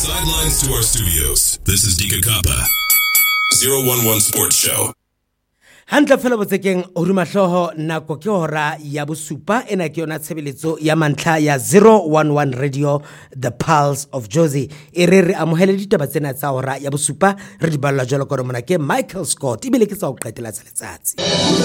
sidelines to our studios. This is Dika Kappa, 011 Sports Show. Hantle fela botsekeng o rumahloho nako ke hora ya bosupa ena ke yona tshebeletso ya mantla ya 011 Radio, The Pulse of Jozi. E re amohele ditaba tsena tsa hora ya bosupa re di balla jwalo ka mona ke Michael Scott ibile ke tsa o qetela tsa letsatsi.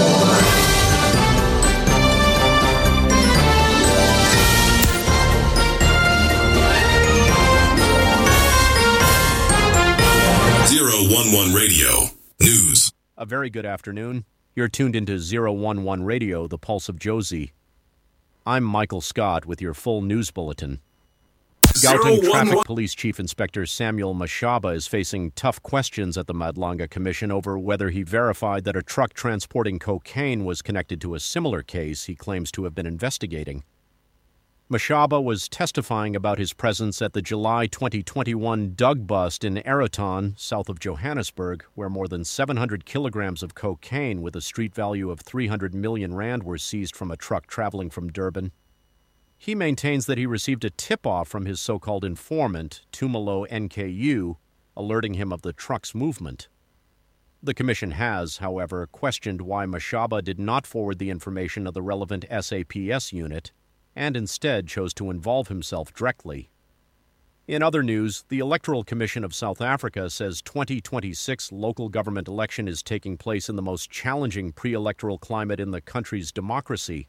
.11 Radio News. A very good afternoon. You're tuned into 011 Radio, the Pulse of Jozi. I'm Michael Scott with your full news bulletin. Gauteng Traffic Police Chief Inspector Samuel Mashaba is facing tough questions at the Madlanga Commission over whether he verified that a truck transporting cocaine was connected to a similar case he claims to have been investigating. Mashaba was testifying about his presence at the July 2021 Doug bust in Araton, south of Johannesburg, where more than 700 kilograms of cocaine with a street value of 300 million rand were seized from a truck traveling from Durban. He maintains that he received a tip-off from his so-called informant, Tumalo NKU, alerting him of the truck's movement. The commission has, however, questioned why Mashaba did not forward the information of the relevant SAPS unit and instead chose to involve himself directly. In other news, the Electoral Commission of South Africa says 2026 local government election is taking place in the most challenging pre-electoral climate in the country's democracy.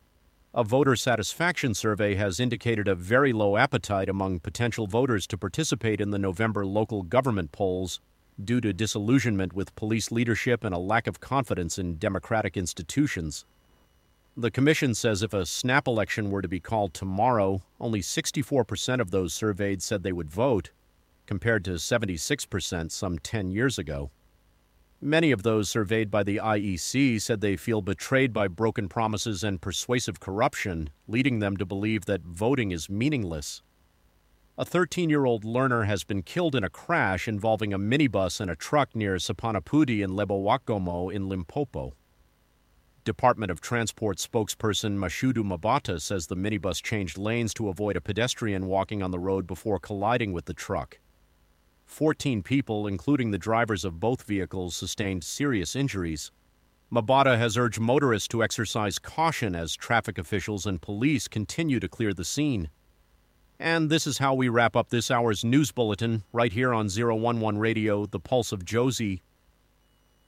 A voter satisfaction survey has indicated a very low appetite among potential voters to participate in the November local government polls due to disillusionment with police leadership and a lack of confidence in democratic institutions. The commission says if a snap election were to be called tomorrow, only 64% of those surveyed said they would vote, compared to 76% some 10 years ago. Many of those surveyed by the IEC said they feel betrayed by broken promises and persuasive corruption, leading them to believe that voting is meaningless. A 13-year-old learner has been killed in a crash involving a minibus and a truck near Sapanapudi in Lebowakomo in Limpopo. Department of Transport spokesperson Mashudu Mabata says the minibus changed lanes to avoid a pedestrian walking on the road before colliding with the truck. 14 people, including the drivers of both vehicles, sustained serious injuries. Mabata has urged motorists to exercise caution as traffic officials and police continue to clear the scene. And this is how we wrap up this hour's news bulletin right here on 011 Radio, the Pulse of Jozi.